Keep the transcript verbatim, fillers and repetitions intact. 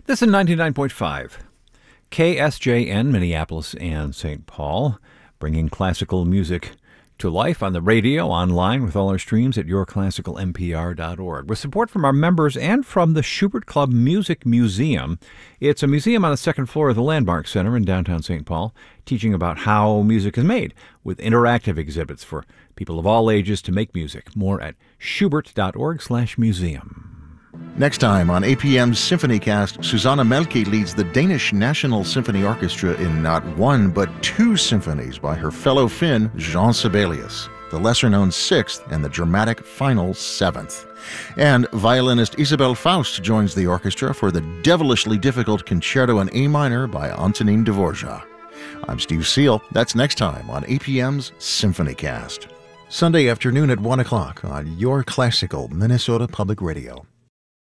This is ninety-nine point five. K S J N, Minneapolis and Saint Paul, bringing classical music to life on the radio, online, with all our streams at your classical m p r dot org. With support from our members and from the Schubert Club Music Museum. It's a museum on the second floor of the Landmark Center in downtown Saint Paul, teaching about how music is made, with interactive exhibits for people of all ages to make music. More at schubert dot org slash museum. Next time on A P M's Symphonycast, Susanna Melke leads the Danish National Symphony Orchestra in not one but two symphonies by her fellow Finn, Jean Sibelius, the lesser-known Sixth and the dramatic final Seventh. And violinist Isabelle Faust joins the orchestra for the devilishly difficult Concerto in A minor by Antonin Dvorak. I'm Steve Seal. That's next time on A P M's Symphonycast. Sunday afternoon at one o'clock on your classical Minnesota Public Radio.